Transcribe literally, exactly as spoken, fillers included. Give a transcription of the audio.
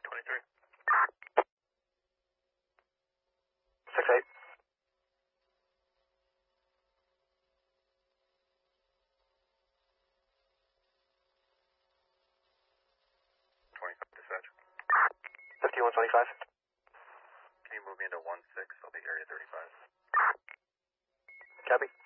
twenty-three. six eight. twenty-five dispatch. fifty-one twenty-five. Can you move me into one six? I'll be area thirty-five. Copy.